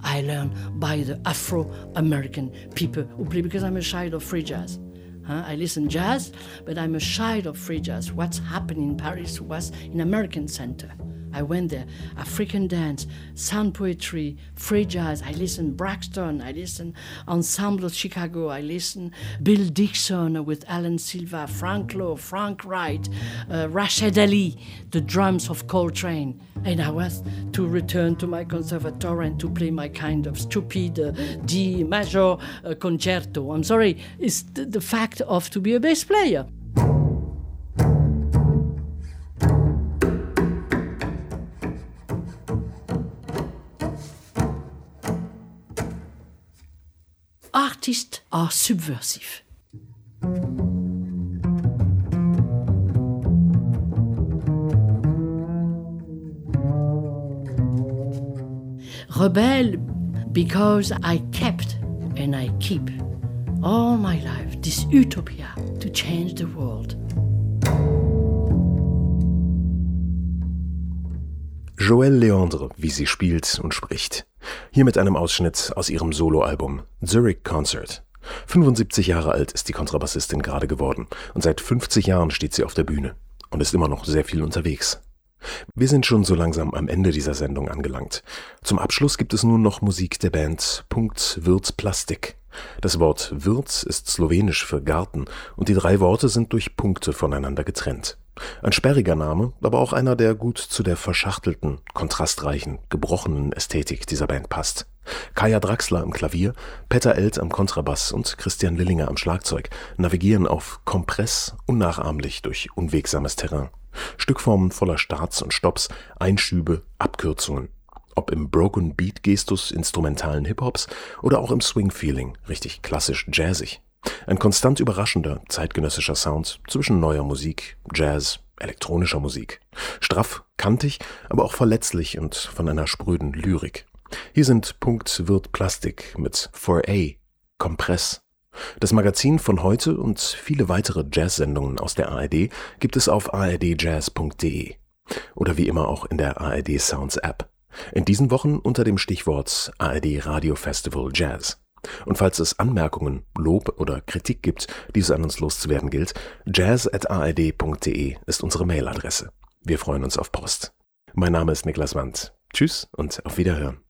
I learned by the Afro-American people who play, because I'm a child of free jazz. I listen jazz, but I'm a child of free jazz. What's happening in Paris was in American Center. I went there, African dance, sound poetry, free jazz. I listen Braxton, I listen Ensemble of Chicago, I listen Bill Dixon with Alan Silva, Frank Lowe, Frank Wright, Rashid Ali, the drums of Coltrane. And I was to return to my conservatory and to play my kind of stupid D major concerto. I'm sorry, it's the fact of to be a bass player. Artists are subversive. Rebel because I kept and I keep all my life this utopia to change the world. Joëlle Leandre, wie sie spielt und spricht. Hier mit einem Ausschnitt aus ihrem Soloalbum Zurich Concert. 75 Jahre alt ist die Kontrabassistin gerade geworden und seit 50 Jahren steht sie auf der Bühne und ist immer noch sehr viel unterwegs. Wir sind schon so langsam am Ende dieser Sendung angelangt. Zum Abschluss gibt es nun noch Musik der Band Punkt Wirt Plastik. Das Wort Wirt ist slowenisch für Garten und die 3 Worte sind durch Punkte voneinander getrennt. Ein sperriger Name, aber auch einer, der gut zu der verschachtelten, kontrastreichen, gebrochenen Ästhetik dieser Band passt. Kaya Draxler am Klavier, Petter Elt am Kontrabass und Christian Lillinger am Schlagzeug navigieren auf Kompress unnachahmlich durch unwegsames Terrain. Stückformen voller Starts und Stopps, Einschübe, Abkürzungen. Ob im Broken Beat Gestus instrumentalen Hip-Hops oder auch im Swing-Feeling, richtig klassisch jazzig. Ein konstant überraschender zeitgenössischer Sound zwischen neuer Musik, Jazz, elektronischer Musik. Straff, kantig, aber auch verletzlich und von einer spröden Lyrik. Hier sind Punkt Wirt Plastik mit 4A, Kompress. Das Magazin von heute und viele weitere Jazz-Sendungen aus der ARD gibt es auf ardjazz.de oder wie immer auch in der ARD Sounds App. In diesen Wochen unter dem Stichwort ARD Radio Festival Jazz. Und falls es Anmerkungen, Lob oder Kritik gibt, die es an uns loszuwerden gilt, jazz@ard.de ist unsere Mailadresse. Wir freuen uns auf Post. Mein Name ist Niklas Wandt. Tschüss und auf Wiederhören.